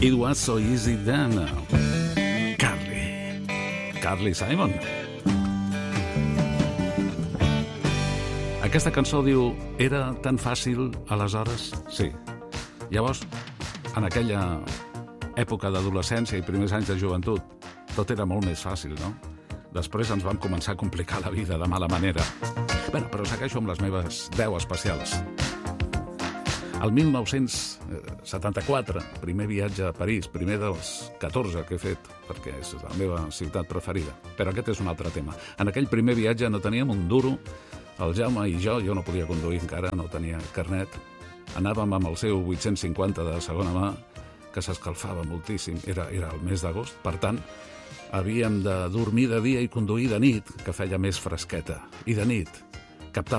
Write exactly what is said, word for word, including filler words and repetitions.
It was so easy then. Carly. Carly Simon. Aquesta cançó diu, era tan fàcil aleshores? Sí. Llavors, en aquella època d'adolescència i primers anys de joventut, tot era molt més fàcil, no? Després ens vam començar a complicar la vida de mala manera. Bé, però segueixo amb les meves deu especials. El mil nou-cents setanta-quatre, primer viatge a París, primer dels catorze que he fet, perquè és la meva ciutat preferida. Però aquest és un altre tema. En aquell primer viatge no teníem un duro, el Jaume i jo, jo no podia conduir encara, no tenia carnet, anàvem amb el seu vuit-cents cinquanta de segona mà, que s'escalfava moltíssim, era, era el mes d'agost, per tant, havíem de dormir de dia i conduir de nit, que feia més fresqueta. I de nit,